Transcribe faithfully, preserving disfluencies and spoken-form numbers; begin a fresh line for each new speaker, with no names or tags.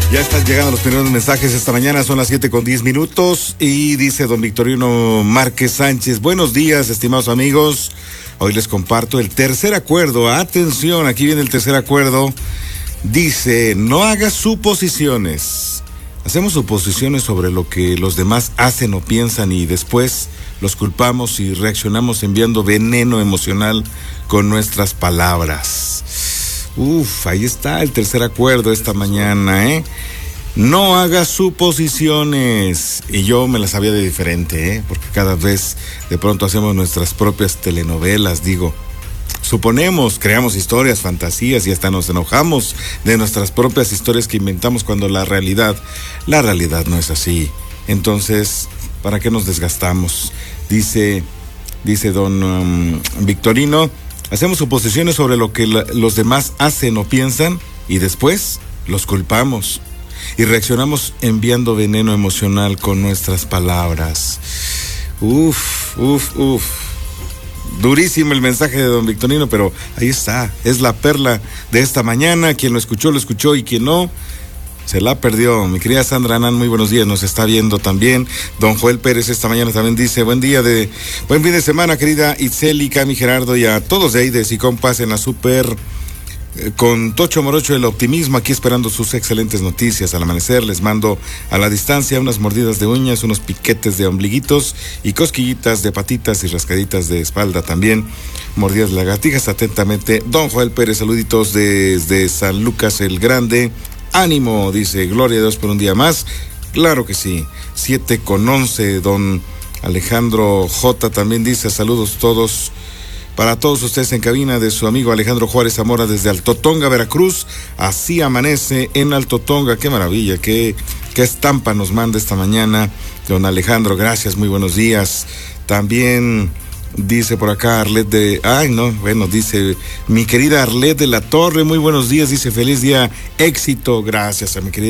Ya están llegando los primeros mensajes esta mañana, son las siete con diez minutos y dice don Victorino Márquez Sánchez: buenos días, estimados amigos. Hoy les comparto el tercer acuerdo. Atención, aquí viene el tercer acuerdo. Dice: no hagas suposiciones. Hacemos suposiciones sobre lo que los demás hacen o piensan y después los culpamos y reaccionamos enviando veneno emocional con nuestras palabras. Uf, ahí está el tercer acuerdo esta mañana, ¿eh? No hagas suposiciones. Y yo me las sabía de diferente, ¿eh? Porque cada vez de pronto hacemos nuestras propias telenovelas, digo. Suponemos, creamos historias, fantasías y hasta nos enojamos de nuestras propias historias que inventamos cuando la realidad, la realidad no es así. Entonces, ¿para qué nos desgastamos? Dice, dice don um, Victorino: hacemos suposiciones sobre lo que la, los demás hacen o piensan y después los culpamos y reaccionamos enviando veneno emocional con nuestras palabras. Uf, uf, uf. Durísimo el mensaje de don Victorino, pero ahí está, es la perla de esta mañana. Quien lo escuchó, lo escuchó, y quien no, se la perdió. Mi querida Sandra Anán, muy buenos días, nos está viendo también. Don Joel Pérez esta mañana también dice: buen día de, buen fin de semana, querida Itzeli, Cami, Gerardo y a todos de ahí de Sicom. Pasen a súper eh, con Tocho Morocho el optimismo, aquí esperando sus excelentes noticias. Al amanecer les mando a la distancia unas mordidas de uñas, unos piquetes de ombliguitos y cosquillitas de patitas y rascaditas de espalda también. Mordidas de lagartijas, atentamente, don Joel Pérez. Saluditos desde San Lucas el Grande. Ánimo, dice, gloria a Dios por un día más. Claro que sí. siete con once, don Alejandro J. también dice: saludos todos, para todos ustedes en cabina, de su amigo Alejandro Juárez Zamora desde Altotonga, Veracruz. Así amanece en Altotonga. Qué maravilla, qué, qué estampa nos manda esta mañana don Alejandro. Gracias, muy buenos días. También dice por acá Arlet de... Ay, no, bueno, dice mi querida Arlet de la Torre, muy buenos días, dice: feliz día, éxito. Gracias a mi querida